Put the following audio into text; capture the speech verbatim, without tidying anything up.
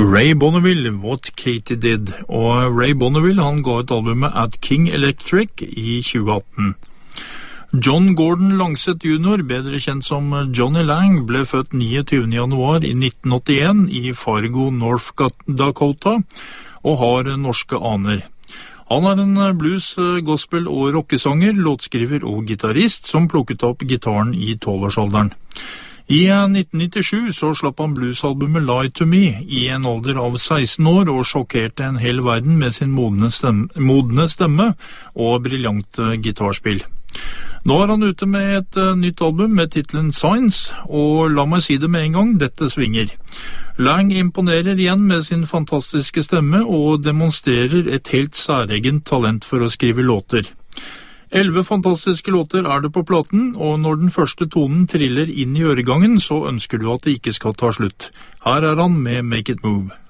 Ray Bonneville, What Katie Did, og Ray Bonneville han ga ut albumet At King Electric i tjue atten. John Gordon Langseth junior, bedre kjent som Johnny Lang, ble født niogtyvende januar i nitten åttien i Fargo, North Dakota, og har norske aner. Han er en blues, gospel og rockesanger, låtskriver og gitarist som plukket opp gitaren i tolvårsalderen. I nitten nittisju så slapp han bluesalbumet Lie to Me i en alder av seksten år og sjokkerte en hel verden med sin modne stemme, modne stemme og briljante gitarspill. Nå er han ute med et uh, nytt album med titlen Signs, og la meg si det med en gang, dette svinger. Lang imponerer igjen med sin fantastiske stemme og demonstrerer et helt særegent talent for å skrive låter. Elleve fantastiske låter er det på platen, og når den første tonen triller inn i øregangen, så ønsker du at det ikke skal ta slutt. Her er han med Make It Move.